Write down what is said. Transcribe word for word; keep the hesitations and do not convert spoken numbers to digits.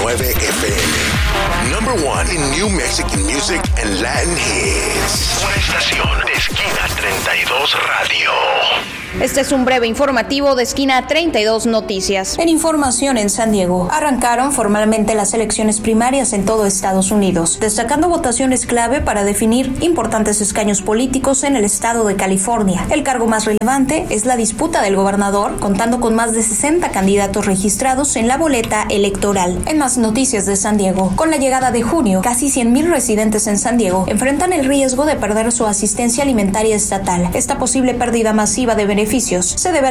nueve F M. Number one in New Mexican music and Latin hits. Una estación de Esquina treinta y dos Radio. Este es un breve informativo de Esquina treinta y dos Noticias. En información en San Diego, arrancaron formalmente las elecciones primarias en todo Estados Unidos, destacando votaciones clave para definir importantes escaños políticos en el estado de California. El cargo más relevante es la disputa del gobernador, contando con más de sesenta candidatos registrados en la boleta electoral. En más noticias de San Diego, con la llegada de junio, casi cien mil residentes en San Diego enfrentan el riesgo de perder su asistencia alimentaria estatal. Esta posible pérdida masiva de beneficios se debe